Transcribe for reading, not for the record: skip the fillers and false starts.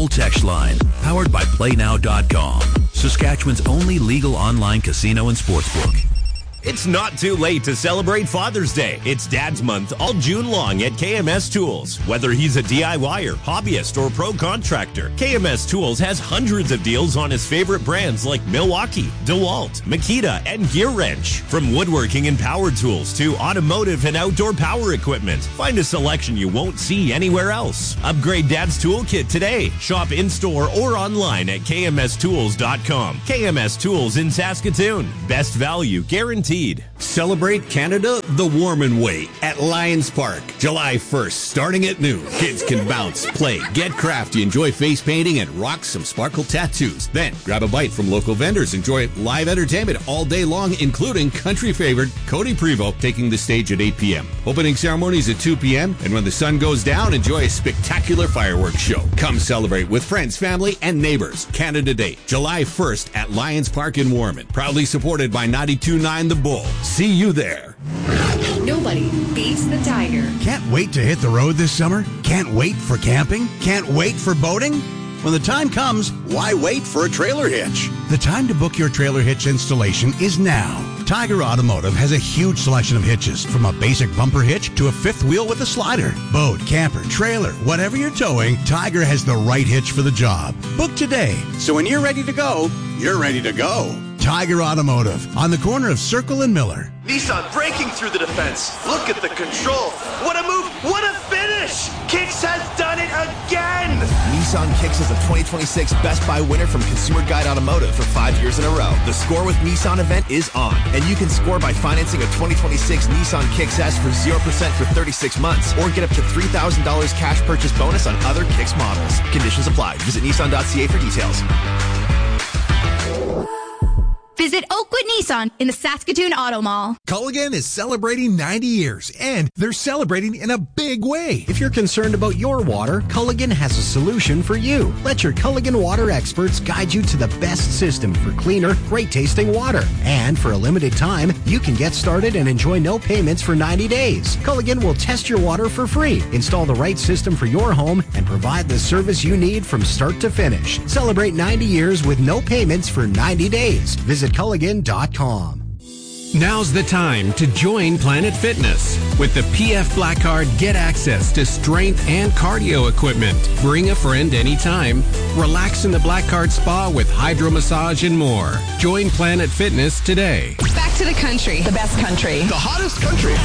Full text line, powered by PlayNow.com. Saskatchewan's only legal online casino and sportsbook. It's not too late to celebrate Father's Day. It's Dad's Month all June long at KMS Tools. Whether he's a DIYer, hobbyist, or pro contractor, KMS Tools has hundreds of deals on his favorite brands like Milwaukee, DeWalt, Makita, and Gear Wrench. From woodworking and power tools to automotive and outdoor power equipment, find a selection you won't see anywhere else. Upgrade Dad's toolkit today. Shop in-store or online at kmstools.com. KMS Tools in Saskatoon. Best value guaranteed. Celebrate Canada the Warman way at Lions Park. July 1st, starting at noon. Kids can bounce, play, get crafty, enjoy face painting, and rock some sparkle tattoos. Then, grab a bite from local vendors. Enjoy live entertainment all day long, including country favorite Cody Prevost taking the stage at 8 p.m. Opening ceremonies at 2 p.m. And when the sun goes down, enjoy a spectacular fireworks show. Come celebrate with friends, family, and neighbors. Canada Day, July 1st at Lions Park in Warman. Proudly supported by 92.9 The Bull. See you there. Nobody beats the Tiger. Can't wait to hit the road this summer? Can't wait for camping? Can't wait for boating? When the time comes, why wait for a trailer hitch? The time to book your trailer hitch installation is now. Tiger Automotive has a huge selection of hitches, from a basic bumper hitch to a fifth wheel with a slider. Boat, camper, trailer, whatever you're towing, Tiger has the right hitch for the job. Book today, so when you're ready to go, you're ready to go. Tiger Automotive, on the corner of Circle and Miller. Nissan breaking through the defense. Look at the control. What a move. What a finish. Kicks has done it again. Nissan Kicks is a 2026 Best Buy winner from Consumer Guide Automotive for 5 years in a row. The Score with Nissan event is on, and you can score by financing a 2026 Nissan Kicks S for 0% for 36 months, or get up to $3,000 cash purchase bonus on other Kicks models. Conditions apply. Visit Nissan.ca for details. Visit Oakwood Nissan in the Saskatoon Auto Mall. Culligan is celebrating 90 years, and they're celebrating in a big way. If you're concerned about your water, Culligan has a solution for you. Let your Culligan water experts guide you to the best system for cleaner, great-tasting water. And for a limited time, you can get started and enjoy no payments for 90 days. Culligan will test your water for free, install the right system for your home, and provide the service you need from start to finish. Celebrate 90 years with no payments for 90 days. Visit Culligan.com. Now's the time to join Planet Fitness. With the PF Black Card, get access to strength and cardio equipment. Bring a friend anytime. Relax in the Black Card Spa with hydro massage and more. Join Planet Fitness today. Back to the country. The best country. The hottest country.